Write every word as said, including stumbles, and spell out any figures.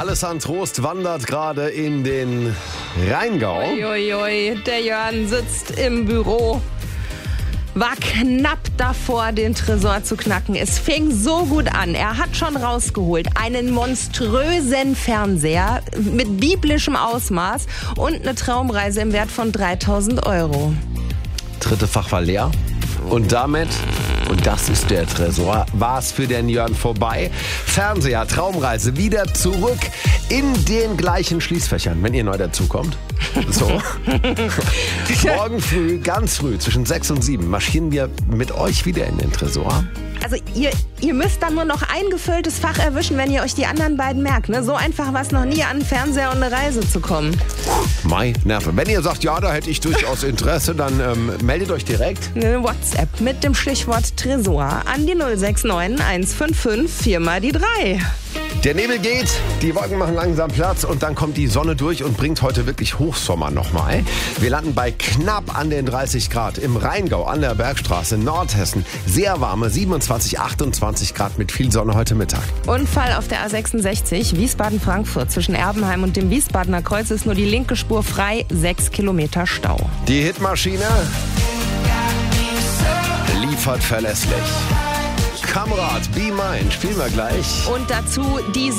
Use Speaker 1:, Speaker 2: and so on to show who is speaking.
Speaker 1: Alles an Trost wandert gerade in den Rheingau.
Speaker 2: Uiuiui, der Jörn sitzt im Büro. War knapp davor, den Tresor zu knacken. Es fing so gut an. Er hat schon rausgeholt einen monströsen Fernseher mit biblischem Ausmaß und eine Traumreise im Wert von dreitausend Euro.
Speaker 1: Dritte Fach war leer. Und damit, und das ist der Tresor, war es für den Jörn vorbei. Fernseher, Traumreise, wieder zurück in den gleichen Schließfächern, wenn ihr neu dazukommt. So. Morgen früh, ganz früh, zwischen sechs und sieben, marschieren wir mit euch wieder in den Tresor.
Speaker 2: Also ihr, ihr müsst dann nur noch ein gefülltes Fach erwischen, wenn ihr euch die anderen beiden merkt. Ne? So einfach war es noch nie, an einen Fernseher und eine Reise zu kommen.
Speaker 1: Mai Nerven. Wenn ihr sagt, ja, da hätte ich durchaus Interesse, dann ähm, meldet euch direkt.
Speaker 2: Eine WhatsApp mit dem Stichwort Tresor an die null sechs neun eins fünf fünf vier mal die drei.
Speaker 1: Der Nebel geht, die Wolken machen langsam Platz und dann kommt die Sonne durch und bringt heute wirklich Hochsommer nochmal. Wir landen bei knapp an den dreißig Grad im Rheingau an der Bergstraße, Nordhessen. Sehr warme siebenundzwanzig, achtundzwanzig Grad mit viel Sonne heute Mittag.
Speaker 2: Unfall auf der A sechsundsechzig, Wiesbaden-Frankfurt. Zwischen Erbenheim und dem Wiesbadener Kreuz ist nur die linke Spur frei, sechs Kilometer Stau.
Speaker 1: Die Hitmaschine liefert verlässlich. Kamerad, Be Mine, spielen wir gleich.
Speaker 2: Und dazu diese